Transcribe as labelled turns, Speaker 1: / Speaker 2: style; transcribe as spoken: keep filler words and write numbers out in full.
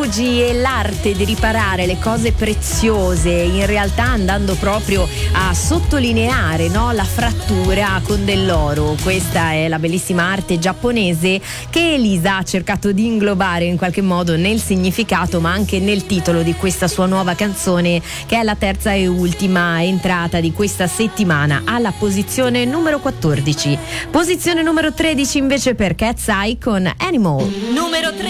Speaker 1: Fuji e l'arte di riparare le cose preziose, in realtà andando proprio a sottolineare, no, la frattura con dell'oro. Questa è la bellissima arte giapponese che Elisa ha cercato di inglobare in qualche modo nel significato, ma anche nel titolo di questa sua nuova canzone, che è la terza e ultima entrata di questa settimana, alla posizione numero quattordici. Posizione numero tredici invece per Cat's Eye con Animal.
Speaker 2: Numero tre.